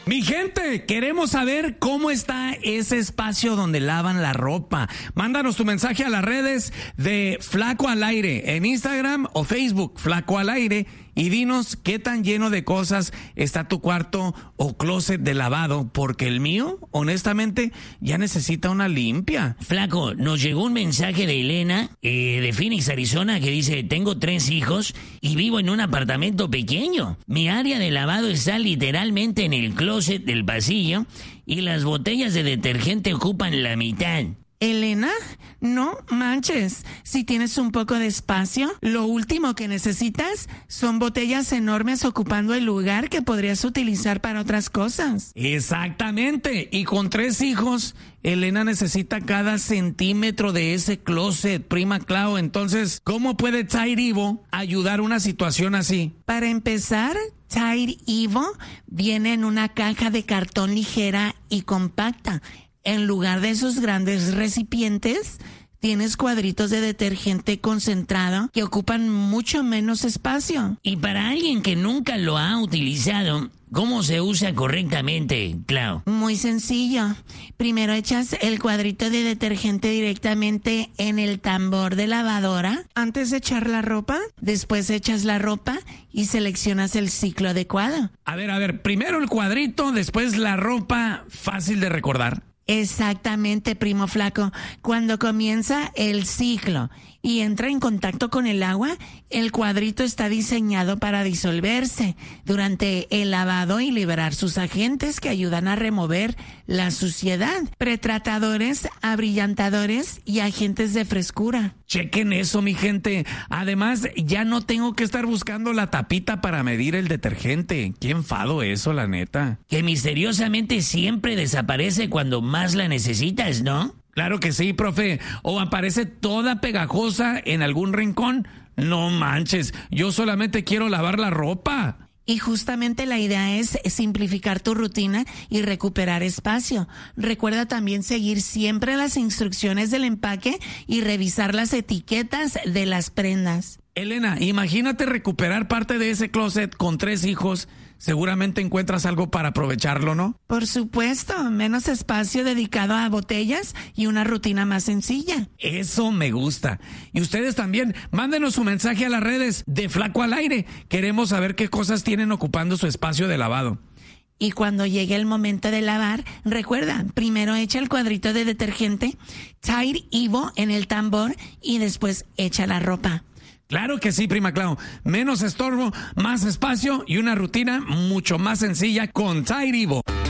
Mi gente, queremos saber cómo está ese espacio donde lavan la ropa. Mándanos tu mensaje a las redes de Flaco al Aire, en Instagram o Facebook, Flaco al Aire, y dinos qué tan lleno de cosas está tu cuarto o closet de lavado, porque el mío, honestamente, ya necesita una limpia. Flaco, nos llegó un mensaje de Elena, de Phoenix, Arizona, que dice: tengo 3 hijos y vivo en un apartamento pequeño. Mi área de lavado está literalmente en el closet del pasillo y las botellas de detergente ocupan la mitad. Elena, no manches. Si tienes un poco de espacio, lo último que necesitas son botellas enormes ocupando el lugar que podrías utilizar para otras cosas. Exactamente. Y con 3 hijos, Elena necesita cada centímetro de ese closet, prima Clau. Entonces, ¿cómo puede Tide Evo ayudar a una situación así? Para empezar, Tide Evo viene en una caja de cartón ligera y compacta. En lugar de esos grandes recipientes, tienes cuadritos de detergente concentrado que ocupan mucho menos espacio. Y para alguien que nunca lo ha utilizado, ¿cómo se usa correctamente, Clau? Muy sencillo. Primero echas el cuadrito de detergente directamente en el tambor de lavadora antes de echar la ropa. Después echas la ropa y seleccionas el ciclo adecuado. A ver, primero el cuadrito, después la ropa, fácil de recordar. Exactamente, primo Flaco. Cuando comienza el ciclo y entra en contacto con el agua, el cuadrito está diseñado para disolverse durante el lavado y liberar sus agentes que ayudan a remover la suciedad, pretratadores, abrillantadores y agentes de frescura. Chequen eso, mi gente. Además, ya no tengo que estar buscando la tapita para medir el detergente. Qué enfado eso, la neta. Que misteriosamente siempre desaparece cuando más la necesitas, ¿no? Claro que sí, profe. O aparece toda pegajosa en algún rincón. No manches, yo solamente quiero lavar la ropa. Y justamente la idea es simplificar tu rutina y recuperar espacio. Recuerda también seguir siempre las instrucciones del empaque y revisar las etiquetas de las prendas. Elena, imagínate recuperar parte de ese closet con 3 hijos. Seguramente encuentras algo para aprovecharlo, ¿no? Por supuesto, menos espacio dedicado a botellas y una rutina más sencilla. Eso me gusta. Y ustedes también, mándenos su mensaje a las redes de Flaco al Aire. Queremos saber qué cosas tienen ocupando su espacio de lavado. Y cuando llegue el momento de lavar, recuerda, primero echa el cuadrito de detergente, Tide Evo en el tambor y después echa la ropa. Claro que sí, prima Clau. Menos estorbo, más espacio y una rutina mucho más sencilla con Tide Evo.